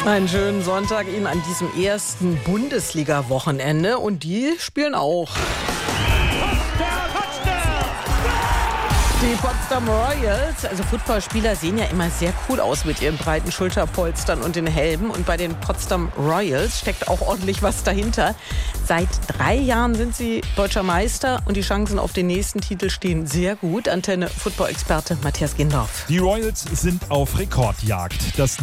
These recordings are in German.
Einen schönen Sonntag Ihnen an diesem ersten Bundesliga-Wochenende. Und die spielen auch. Die Potsdam Royals, also Footballspieler, sehen ja immer sehr cool aus mit ihren breiten Schulterpolstern und den Helmen. Und bei den Potsdam Royals steckt auch ordentlich was dahinter. Seit 3 Jahren sind sie deutscher Meister und die Chancen auf den nächsten Titel stehen sehr gut. Antenne-Football-Experte Matthias Gendorf. Die Royals sind auf Rekordjagd. Das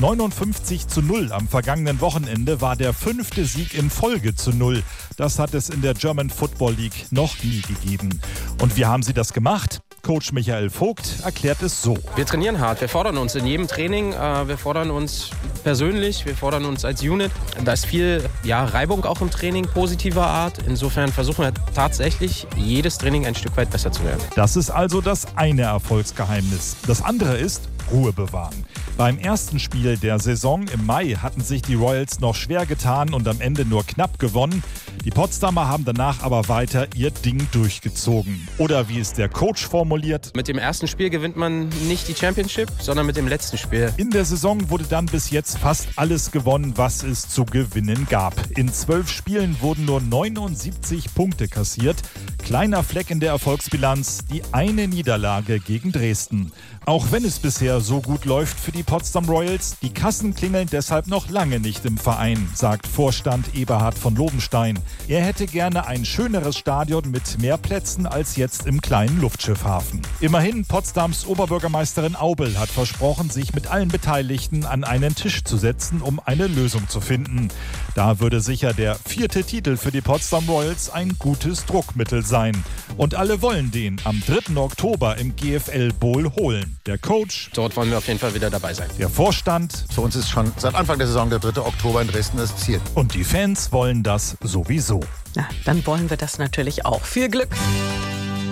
59:0 am vergangenen Wochenende war der 5. Sieg in Folge zu 0. Das hat es in der German Football League noch nie gegeben. Und wie haben sie das gemacht? Coach Michael Vogt erklärt es so. Wir trainieren hart, wir fordern uns in jedem Training, wir fordern uns persönlich, wir fordern uns als Unit. Da ist viel Reibung auch im Training, positiver Art. Insofern versuchen wir tatsächlich, jedes Training ein Stück weit besser zu werden. Das ist also das eine Erfolgsgeheimnis. Das andere ist Ruhe bewahren. Beim ersten Spiel der Saison im Mai hatten sich die Royals noch schwer getan und am Ende nur knapp gewonnen. Die Potsdamer haben danach aber weiter ihr Ding durchgezogen. Oder wie es der Coach formuliert: Mit dem ersten Spiel gewinnt man nicht die Championship, sondern mit dem letzten Spiel. In der Saison wurde dann bis jetzt fast alles gewonnen, was es zu gewinnen gab. In 12 Spielen wurden nur 79 Punkte kassiert. Kleiner Fleck in der Erfolgsbilanz, die eine Niederlage gegen Dresden. Auch wenn es bisher so gut läuft für die Potsdam Royals, die Kassen klingeln deshalb noch lange nicht im Verein, sagt Vorstand Eberhard von Lobenstein. Er hätte gerne ein schöneres Stadion mit mehr Plätzen als jetzt im kleinen Luftschiffhafen. Immerhin, Potsdams Oberbürgermeisterin Aubel hat versprochen, sich mit allen Beteiligten an einen Tisch zu setzen, um eine Lösung zu finden. Da würde sicher der 4. Titel für die Potsdam Royals ein gutes Druckmittel sein. Und alle wollen den am 3. Oktober im GFL Bowl holen. Der Coach: Dort wollen wir auf jeden Fall wieder dabei sein. Der Vorstand: Für uns ist schon seit Anfang der Saison der 3. Oktober in Dresden das Ziel. Und die Fans wollen das sowieso. Na, dann wollen wir das natürlich auch. Viel Glück!